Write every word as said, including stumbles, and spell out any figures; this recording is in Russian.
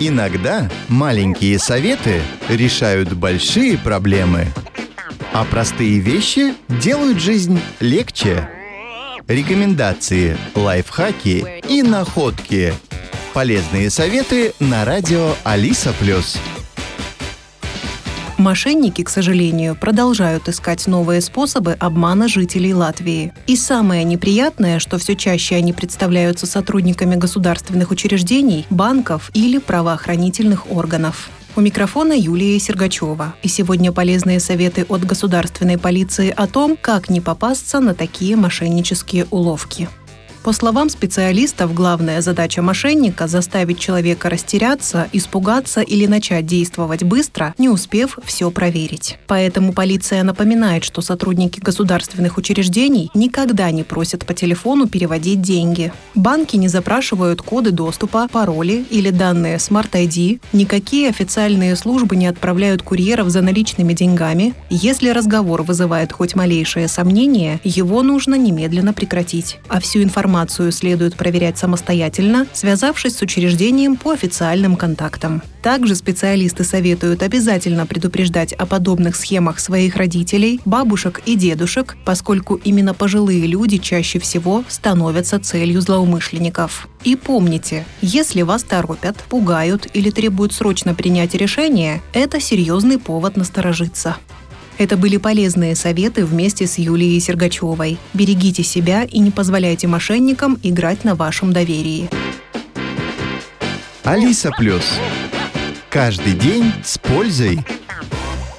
Иногда маленькие советы решают большие проблемы, а простые вещи делают жизнь легче. Рекомендации, лайфхаки и находки. Полезные советы на радио Алиса Плюс. Мошенники, к сожалению, продолжают искать новые способы обмана жителей Латвии. И самое неприятное, что все чаще они представляются сотрудниками государственных учреждений, банков или правоохранительных органов. У микрофона Юлия Сергачева. И сегодня полезные советы от государственной полиции о том, как не попасться на такие мошеннические уловки. По словам специалистов, главная задача мошенника – заставить человека растеряться, испугаться или начать действовать быстро, не успев все проверить. Поэтому полиция напоминает, что сотрудники государственных учреждений никогда не просят по телефону переводить деньги. Банки не запрашивают коды доступа, пароли или данные Smart ай ди. Никакие официальные службы не отправляют курьеров за наличными деньгами. Если разговор вызывает хоть малейшее сомнение, его нужно немедленно прекратить. А всю информацию Информацию следует проверять самостоятельно, связавшись с учреждением по официальным контактам. Также специалисты советуют обязательно предупреждать о подобных схемах своих родителей, бабушек и дедушек, поскольку именно пожилые люди чаще всего становятся целью злоумышленников. И помните, если вас торопят, пугают или требуют срочно принять решение, это серьезный повод насторожиться. Это были полезные советы вместе с Юлией Сергачевой. Берегите себя и не позволяйте мошенникам играть на вашем доверии. Алиса Плюс. Каждый день с пользой.